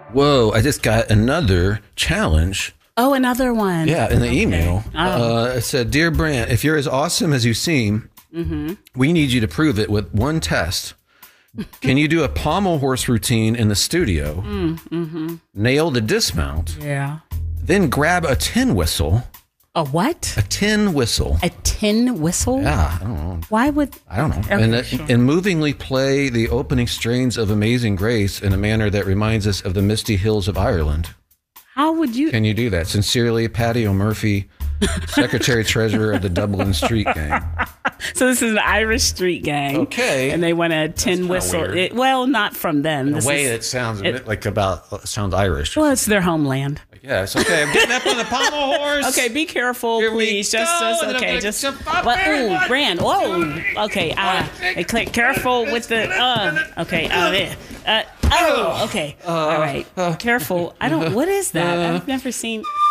Whoa, I just got another challenge. Oh, another one. Yeah, in the email. Oh. It said, Dear Brant, if you're as awesome as you seem, we need you to prove it with one test. Can you do a pommel horse routine in the studio? Nail the dismount? Yeah. Then grab a tin whistle. A what? A tin whistle. A tin whistle? Yeah, I don't know. Why would... I don't know. Okay, sure. And movingly play the opening strains of Amazing Grace in a manner that reminds us of the misty hills of Ireland. How would you... Can you do that? Sincerely, Patty O'Murphy, Secretary Treasurer of the Dublin Street Gang. So this is an Irish street gang. Okay. And they want a tin whistle. weird. Well, not from them. In a way that sounds sounds Irish. Well, it's their homeland. Yes, okay. I'm getting up on the pommel horse. Okay, be careful, Here we please. go, Just and I'm okay. gonna Just jump up ooh, everyone. Brand. Whoa. Okay. Careful with the. Okay. Oh. Okay. All right. Careful. I don't. What is that? I've never seen.